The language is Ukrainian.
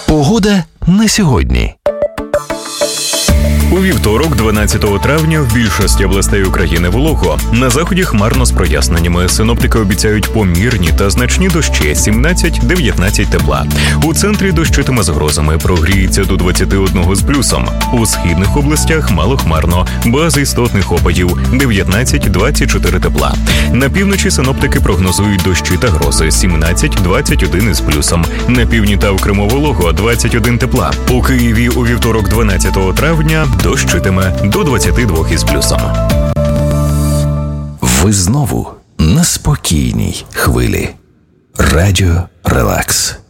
Погода на сьогодні. У вівторок, 12 травня, в більшості областей України волого. На заході хмарно з проясненнями. Синоптики обіцяють помірні та значні дощі 17-19 тепла. У центрі дощитиме з грозами, прогріється до 21 з плюсом. У східних областях малохмарно, без істотних опадів 19-24 тепла. На півночі синоптики прогнозують дощі та грози 17-21 із плюсом. На півдні та в Криму волого 21 тепла. У Києві у вівторок, 12 травня, дощитиме до 22 із плюсом. Ви знову на спокійній хвилі. Радіо Релакс.